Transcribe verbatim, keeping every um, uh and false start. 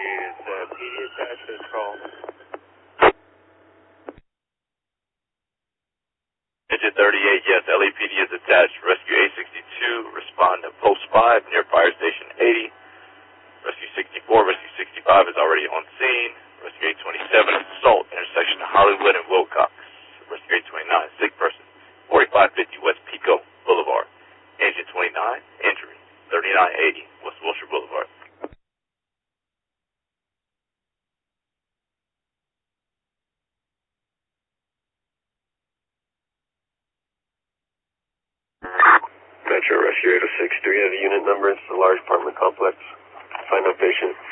is uh, P D attached to this call. Engine thirty-eight, yes, L A P D is attached. Rescue eight sixty-two, respond to post five near fire station eighty. Rescue sixty-four, rescue sixty-five is already on scene. Rescue eight twenty-seven, assault, intersection of Hollywood and Wilcox. Rescue eight twenty-nine, sick person, forty-five fifty West Pico Boulevard. Engine twenty-nine, injury, thirty-nine eighty West Wilshire Boulevard. Metro Rescue eight oh six, do we have a unit number? It's a large apartment complex. Find no patient.